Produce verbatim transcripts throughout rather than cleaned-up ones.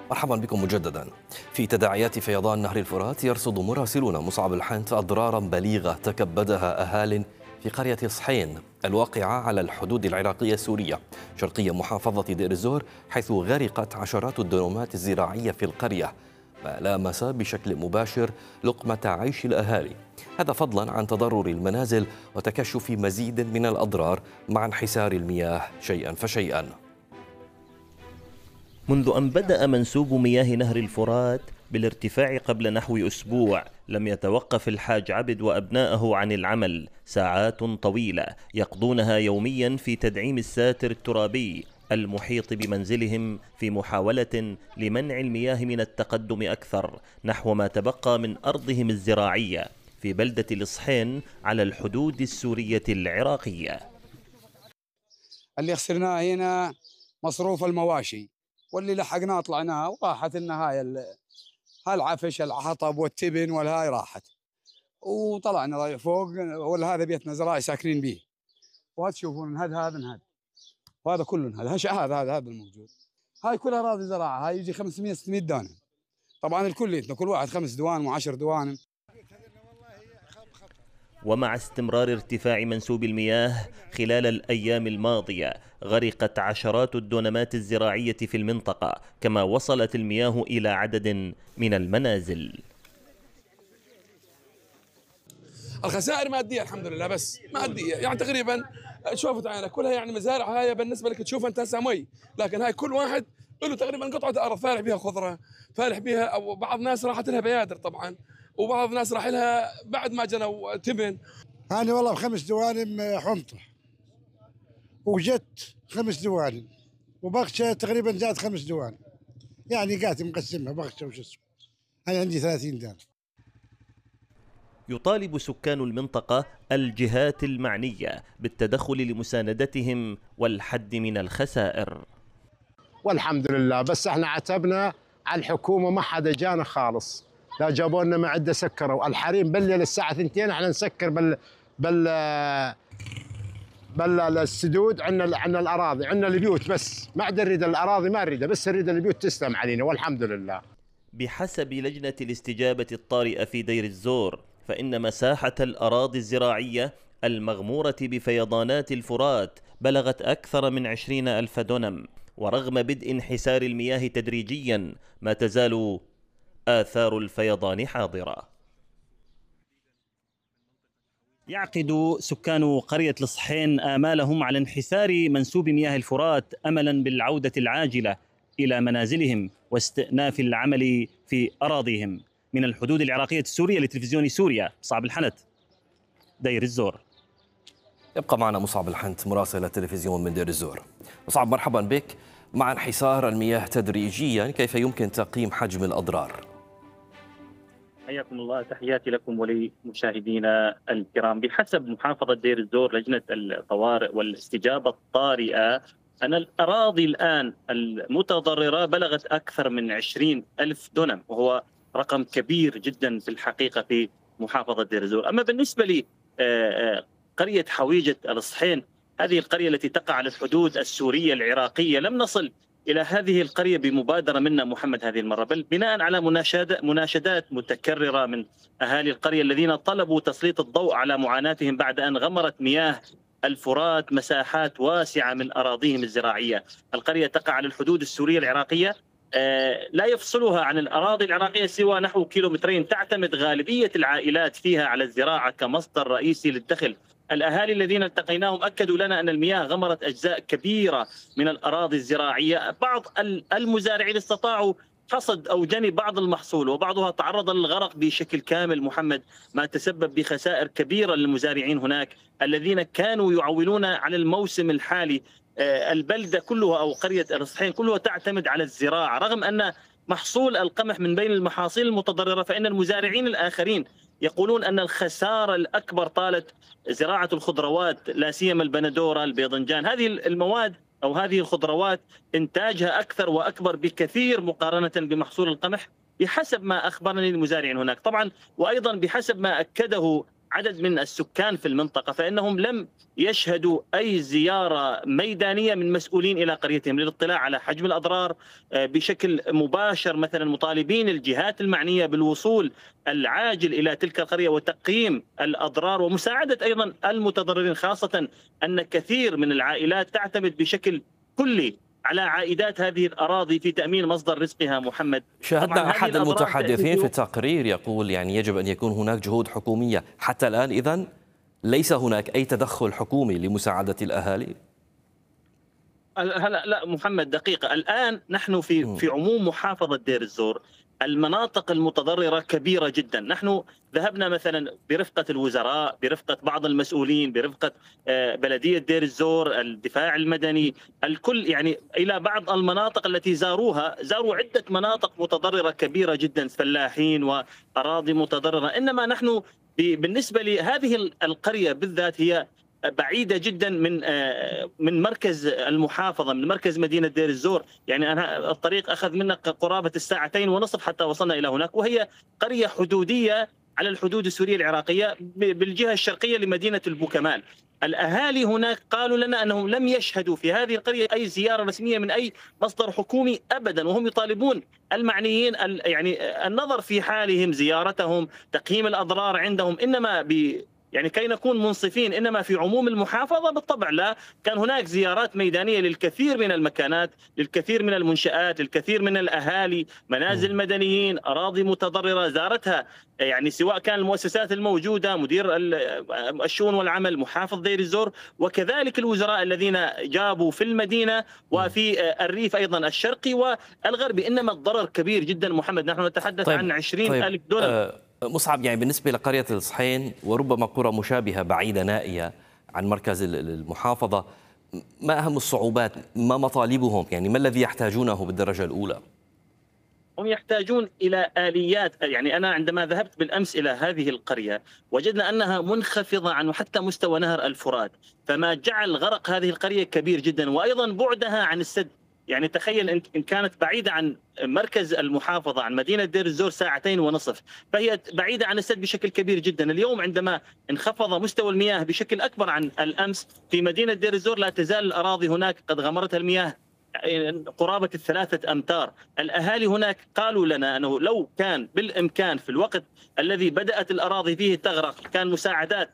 مرحبا بكم مجددا. في تداعيات فيضان نهر الفرات يرصد مراسلون مصعب الحنت أضرارا بليغة تكبدها أهال في قرية صحين الواقعة على الحدود العراقية السورية شرقية محافظة دير الزور، حيث غرقت عشرات الدنومات الزراعية في القرية، ما لامس بشكل مباشر لقمة عيش الأهالي. هذا فضلا عن تضرر المنازل وتكشف مزيد من الأضرار مع انحسار المياه شيئا فشيئا. منذ أن بدأ منسوب مياه نهر الفرات بالارتفاع قبل نحو أسبوع، لم يتوقف الحاج عبد وأبنائه عن العمل ساعات طويلة يقضونها يوميا في تدعيم الساتر الترابي المحيط بمنزلهم في محاولة لمنع المياه من التقدم أكثر نحو ما تبقى من أرضهم الزراعية في بلدة الصحين على الحدود السورية العراقية. اللي خسرناه هنا مصروف المواشي، واللي لحقناه طلعناه وراحت لنا هاي هالعفش الحطب والتبن والهاي راحت، وطلعنا فوق ولا هذا بيتنا زراعي ساكنين به، وهذا تشوفون انهد هذا انهد وهذا كله انهد، هذا هذا هذا الموجود، هاي كلها اراضي زراعه، هاي يجي خمسمية ستمية دانم، طبعا الكليتنا كل واحد خمس دوانم وعشر دوانم. ومع استمرار ارتفاع منسوب المياه خلال الأيام الماضية غرقت عشرات الدونمات الزراعية في المنطقة، كما وصلت المياه إلى عدد من المنازل. الخسائر مادية الحمد لله، بس مادية يعني تقريبا شوفت عينك كلها، يعني مزارع هاي بالنسبة لك تشوف أنت هسه مي، لكن هاي كل واحد له تقريبا قطعة أرض فالح بها خضرة، فالح بها، أو بعض الناس راحت لها بيادر طبعا، وبعض الناس راح لها بعد ما جنوا تبن. أنا والله بخمس دوانم حنطة وجت خمس دوانم وبغشة تقريبا زاد خمس دوانم، يعني قاعد مقسمها بغشة وش اسمه. أنا عندي ثلاثين دانم. يطالب سكان المنطقة الجهات المعنية بالتدخل لمساندتهم والحد من الخسائر. والحمد لله، بس احنا عتبنا على الحكومة، ما حدا جانا خالص، لا جابوا لنا معدة سكروا الحريم بالليل الساعة اثنتين احنا نسكر بال بال بل السدود. عندنا عندنا الاراضي، عندنا البيوت، بس ما عاد نريد الاراضي، ما نريدها، بس نريد البيوت تسلم علينا والحمد لله. بحسب لجنة الاستجابة الطارئة في دير الزور، فإن مساحة الأراضي الزراعية المغمورة بفيضانات الفرات بلغت أكثر من عشرين ألف دونم، ورغم بدء انحسار المياه تدريجيا ما تزال آثار الفيضان حاضرة. يعقد سكان قرية الصحين آمالهم على انحسار منسوب مياه الفرات أملا بالعودة العاجلة إلى منازلهم واستئناف العمل في أراضيهم. من الحدود العراقية السورية لتلفزيون سوريا، مصعب الحنت، دير الزور. يبقى معنا مصعب الحنت مراسل التلفزيون من دير الزور. مصعب مرحبا بك. مع انحسار المياه تدريجيا كيف يمكن تقييم حجم الأضرار؟ حياكم الله، تحياتي لكم ولمشاهدينا الكرام. بحسب محافظة دير الزور لجنة الطوارئ والاستجابة الطارئة أن الأراضي الآن المتضررة بلغت أكثر من عشرين ألف دونم، وهو رقم كبير جدا في الحقيقة في محافظة دير الزور. أما بالنسبة لي قرية حويجة الصحين، هذه القرية التي تقع على الحدود السورية العراقية، لم نصل إلى هذه القرية بمبادرة منا محمد هذه المرة، بل بناء على مناشدات متكررة من أهالي القرية الذين طلبوا تسليط الضوء على معاناتهم بعد أن غمرت مياه الفرات مساحات واسعة من أراضيهم الزراعية. القرية تقع على الحدود السورية العراقية، لا يفصلها عن الأراضي العراقية سوى نحو كيلومترين. تعتمد غالبية العائلات فيها على الزراعة كمصدر رئيسي للدخل. الأهالي الذين التقيناهم أكدوا لنا أن المياه غمرت أجزاء كبيرة من الأراضي الزراعية. بعض المزارعين استطاعوا حصد أو جني بعض المحصول، وبعضها تعرض للغرق بشكل كامل محمد، ما تسبب بخسائر كبيرة للمزارعين هناك الذين كانوا يعولون على الموسم الحالي. البلدة كلها أو قرية الصحين كلها تعتمد على الزراعة، رغم أن محصول القمح من بين المحاصيل المتضررة، فإن المزارعين الآخرين يقولون أن الخسارة الأكبر طالت زراعة الخضروات، لا سيما البندورة، البيضنجان. هذه المواد أو هذه الخضروات إنتاجها أكثر وأكبر بكثير مقارنة بمحصول القمح، بحسب ما أخبرني المزارعين هناك طبعا، وأيضا بحسب ما أكده عدد من السكان في المنطقة، فإنهم لم يشهدوا أي زيارة ميدانية من مسؤولين إلى قريتهم للاطلاع على حجم الأضرار بشكل مباشر، مثلا مطالبين الجهات المعنية بالوصول العاجل إلى تلك القرية وتقييم الأضرار ومساعدة أيضا المتضررين، خاصة أن كثير من العائلات تعتمد بشكل كلي على عائدات هذه الأراضي في تأمين مصدر رزقها. محمد، شاهدنا أحد المتحدثين في التقرير يقول يعني يجب أن يكون هناك جهود حكومية. حتى الآن إذن ليس هناك أي تدخل حكومي لمساعدة الأهالي؟ هلا لا محمد، دقيقة. الآن نحن في في عموم محافظة دير الزور المناطق المتضررة كبيرة جدا. نحن ذهبنا مثلا برفقة الوزراء، برفقة بعض المسؤولين، برفقة بلدية دير الزور، الدفاع المدني، الكل يعني إلى بعض المناطق التي زاروها. زاروا عدة مناطق متضررة كبيرة جدا، فلاحين وأراضي متضررة. إنما نحن بالنسبة لهذه القرية بالذات هي بعيدة جدا من من مركز المحافظة، من مركز مدينة دير الزور. يعني أنا الطريق أخذ منا قرابة الساعتين ونصف حتى وصلنا إلى هناك، وهي قرية حدودية على الحدود السورية العراقية بالجهة الشرقية لمدينة البوكمال. الأهالي هناك قالوا لنا أنهم لم يشهدوا في هذه القرية أي زيارة رسمية من أي مصدر حكومي أبدا، وهم يطالبون المعنيين يعني النظر في حالهم، زيارتهم، تقييم الأضرار عندهم، إنما ب يعني كي نكون منصفين، إنما في عموم المحافظة بالطبع لا. كان هناك زيارات ميدانية للكثير من المكانات، للكثير من المنشآت، للكثير من الأهالي، منازل مدنيين، أراضي متضررة زارتها يعني سواء كان المؤسسات الموجودة، مدير الشؤون والعمل، محافظ دير الزور، وكذلك الوزراء الذين جابوا في المدينة وفي الريف أيضا الشرقي والغربي. إنما الضرر كبير جدا محمد، نحن نتحدث طيب عن عشرين طيب ألف دولار. أه مصعب، يعني بالنسبة لقرية الصحين وربما قرى مشابهة بعيدة نائية عن مركز المحافظة، ما أهم الصعوبات؟ ما مطالبهم؟ يعني ما الذي يحتاجونه بالدرجة الأولى؟ هم يحتاجون إلى آليات. يعني أنا عندما ذهبت بالأمس إلى هذه القرية وجدنا أنها منخفضة عن حتى مستوى نهر الفرات، فما جعل غرق هذه القرية كبير جدا، وأيضا بعدها عن السد. يعني تخيل إن كانت بعيدة عن مركز المحافظة، عن مدينة دير الزور ساعتين ونصف، فهي بعيدة عن السد بشكل كبير جدا. اليوم عندما انخفض مستوى المياه بشكل أكبر عن الأمس في مدينة دير الزور، لا تزال الأراضي هناك قد غمرتها المياه قرابة الثلاثة أمتار. الأهالي هناك قالوا لنا أنه لو كان بالإمكان في الوقت الذي بدأت الأراضي فيه تغرق كان مساعدات،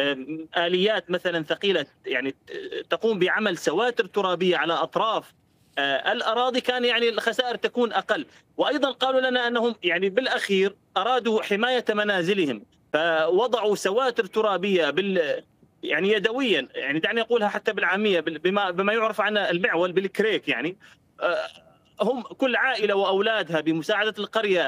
آليات مثلا ثقيلة يعني تقوم بعمل سواتر ترابية على أطراف الأراضي، كان يعني الخسائر تكون أقل. وأيضا قالوا لنا أنهم يعني بالأخير أرادوا حماية منازلهم، فوضعوا سواتر ترابية بال يعني يدويا، يعني دعني أقولها حتى بالعامية بما بما يعرف عنا المعول بالكريك. يعني هم كل عائلة وأولادها بمساعدة القرية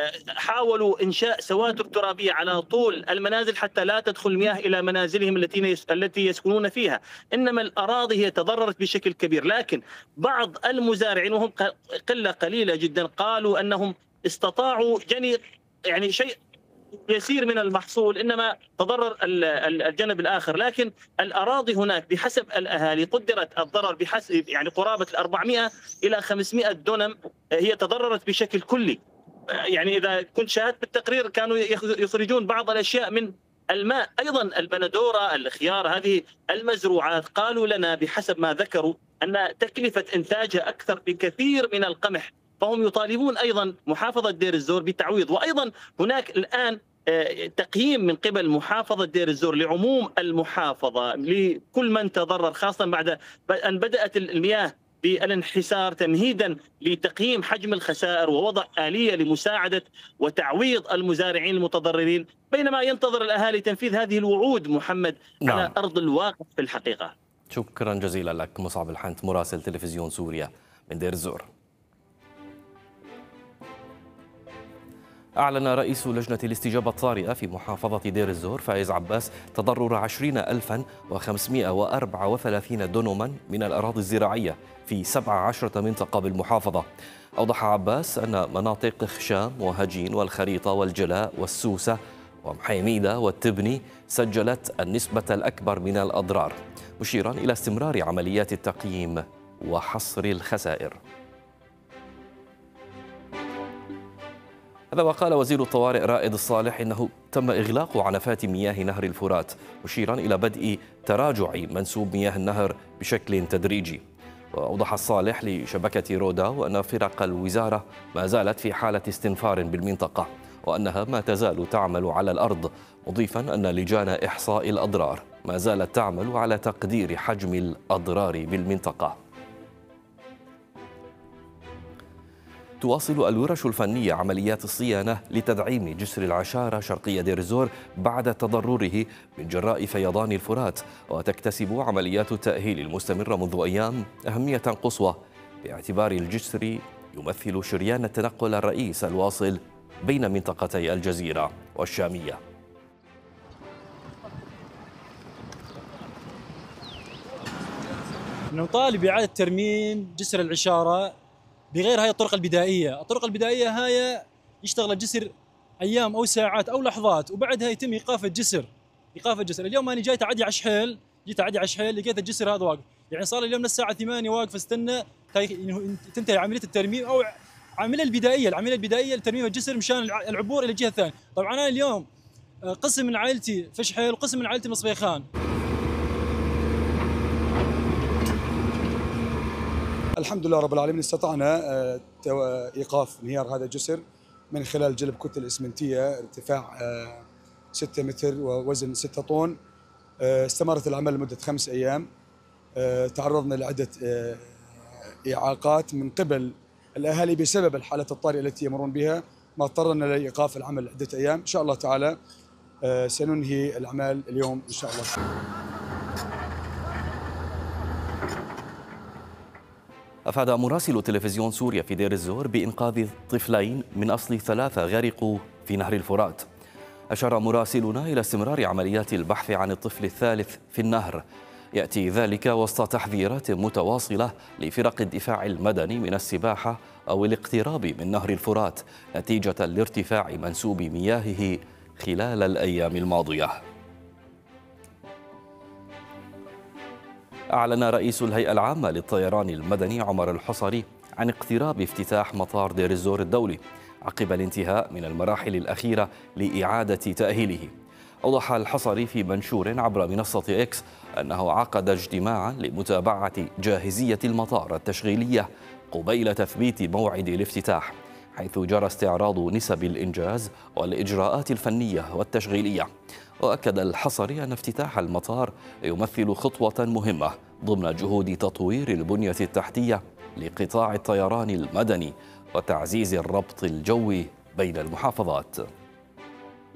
حاولوا إنشاء سواتر ترابية على طول المنازل حتى لا تدخل المياه إلى منازلهم التي التي يسكنون فيها. إنما الأراضي هي تضررت بشكل كبير. لكن بعض المزارعين وهم قلة قليلة جدا قالوا أنهم استطاعوا جني يعني شيء يسير من المحصول، إنما تضرر الجانب الآخر. لكن الأراضي هناك بحسب الأهالي قدرت الضرر بحسب يعني قرابة أربعمئة إلى خمسمئة دونم هي تضررت بشكل كلي. يعني إذا كنت شاهدت بالتقرير كانوا يخرجون بعض الأشياء من الماء. أيضا البندورة، الخيار، هذه المزروعات قالوا لنا بحسب ما ذكروا أن تكلفة إنتاجها أكثر بكثير من القمح، فهم يطالبون أيضا محافظة دير الزور بتعويض. وأيضا هناك الآن تقييم من قبل محافظة دير الزور لعموم المحافظة لكل من تضرر، خاصة بعد أن بدأت المياه بالانحسار، تمهيدا لتقييم حجم الخسائر ووضع آلية لمساعدة وتعويض المزارعين المتضررين، بينما ينتظر الأهالي تنفيذ هذه الوعود محمد نعم. على أرض الواقع في الحقيقة. شكرا جزيلا لك مصعب الحنت، مراسل تلفزيون سوريا من دير الزور. أعلن رئيس لجنة الاستجابة الطارئة في محافظة دير الزور فايز عباس تضرر عشرين ألفا وخمسمئة وأربعة وثلاثين دونما من الأراضي الزراعية في سبع عشرة منطقة بالمحافظة. أوضح عباس أن مناطق خشام وهجين والخريطة والجلاء والسوسة ومحيميدة والتبني سجلت النسبة الأكبر من الأضرار، مشيرا إلى استمرار عمليات التقييم وحصر الخسائر. هذا وقال وزير الطوارئ رائد الصالح إنه تم إغلاق عنفات مياه نهر الفرات، مشيرا إلى بدء تراجع منسوب مياه النهر بشكل تدريجي. وأوضح الصالح لشبكة رودا وأن فرق الوزارة ما زالت في حالة استنفار بالمنطقة، وأنها ما تزال تعمل على الأرض، مضيفا أن لجان إحصاء الأضرار ما زالت تعمل على تقدير حجم الأضرار بالمنطقة. تواصل الورش الفنية عمليات الصيانة لتدعيم جسر العشارة شرقية دير الزور بعد تضرره من جراء فيضان الفرات، وتكتسب عمليات التأهيل المستمرة منذ أيام أهمية قصوى باعتبار الجسر يمثل شريان التنقل الرئيس الواصل بين منطقتي الجزيرة والشامية. نطالب بإعادة ترميم جسر العشارة بغير هاي الطرق البدائية. الطرق البدائية هاي يشتغل الجسر أيام أو ساعات أو لحظات وبعدها يتم إيقاف الجسر. إيقاف الجسر اليوم أنا جاي تعدي على شحيل، جيت أعدي على شحيل لقيت الجسر هذا واقف، يعني صار اليوم من الساعة ثمانية واقف استنى تنتهي عملية الترميم أو العملية البدائية، العملية البدائية لترميم الجسر مشان العبور إلى الجهة الثانية. طبعا أنا اليوم قسم من عائلتي في شحيل وقسم من عائلتي من صبيخان. الحمد لله رب العالمين استطعنا إيقاف انهيار هذا الجسر من خلال جلب كتل إسمنتية ارتفاع ستة متر ووزن ستة طن. استمرت العمل لمدة خمس أيام. تعرضنا لعدة إعاقات من قبل الأهالي بسبب الحالة الطارئة التي يمرون بها، ما اضطرنا لإيقاف العمل لعدة أيام. إن شاء الله تعالى سننهي الأعمال اليوم إن شاء الله. أفاد مراسل تلفزيون سوريا في دير الزور بإنقاذ طفلين من أصل ثلاثة غرقوا في نهر الفرات. أشار مراسلنا إلى استمرار عمليات البحث عن الطفل الثالث في النهر، يأتي ذلك وسط تحذيرات متواصلة لفرق الدفاع المدني من السباحة أو الاقتراب من نهر الفرات نتيجة لارتفاع منسوب مياهه خلال الأيام الماضية. أعلن رئيس الهيئة العامة للطيران المدني عمر الحصري عن اقتراب افتتاح مطار دير الزور الدولي عقب الانتهاء من المراحل الأخيرة لإعادة تأهيله. أوضح الحصري في منشور عبر منصة إكس أنه عقد اجتماعا لمتابعة جاهزية المطار التشغيلية قبيل تثبيت موعد الافتتاح، حيث جرى استعراض نسب الإنجاز والإجراءات الفنية والتشغيلية. وأكد الحصري أن افتتاح المطار يمثل خطوة مهمة ضمن جهود تطوير البنية التحتية لقطاع الطيران المدني وتعزيز الربط الجوي بين المحافظات.